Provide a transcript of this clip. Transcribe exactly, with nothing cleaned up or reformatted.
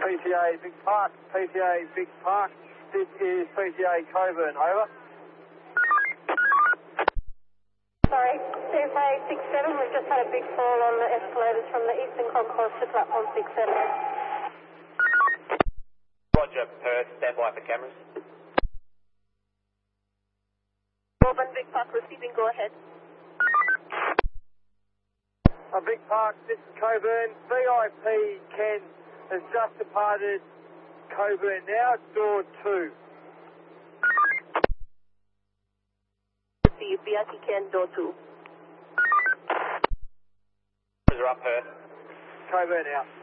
P T A Vic Park, P T A Vic Park. This is P T A Coburn, over. Sorry, C F A six seven, we've just had a big fall on the escalators from the Eastern Concourse to platform six seven. Roger, Perth, stand by for cameras. Auburn, Vic Park receiving, go ahead. Uh, Vic Park, this is Coburn. V I P Ken has just departed Coburn now, door two. See you, V I P Ken, door two. Are up, Perth. Coburn out.